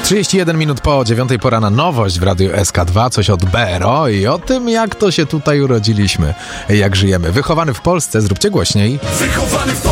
31 minut po 9 pora na nowość w Radiu SK2, coś od BRO i o tym, jak to się tutaj urodziliśmy, jak żyjemy. Wychowany w Polsce, zróbcie głośniej. Wychowany w